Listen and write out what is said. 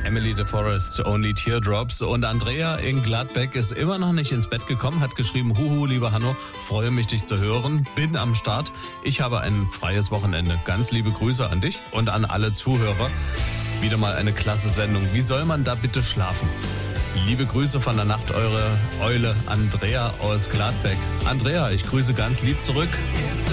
Emily the Forest, Only Teardrops. Und Andrea in Gladbeck ist immer noch nicht ins Bett gekommen, hat geschrieben, huhu, lieber Hanno, freue mich, dich zu hören, bin am Start. Ich habe ein freies Wochenende. Ganz liebe Grüße an dich und an alle Zuhörer. Wieder mal eine klasse Sendung. Wie soll man da bitte schlafen? Liebe Grüße von der Nacht, eure Eule Andrea aus Gladbeck. Andrea, ich grüße ganz lieb zurück.